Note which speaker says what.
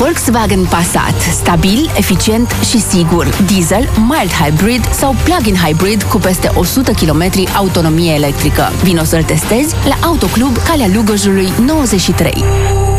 Speaker 1: Volkswagen Passat. Stabil, eficient și sigur. Diesel, mild hybrid sau plug-in hybrid cu peste 100 km autonomie electrică. Vino să-l testezi la Autoclub Calea Lugojului 93.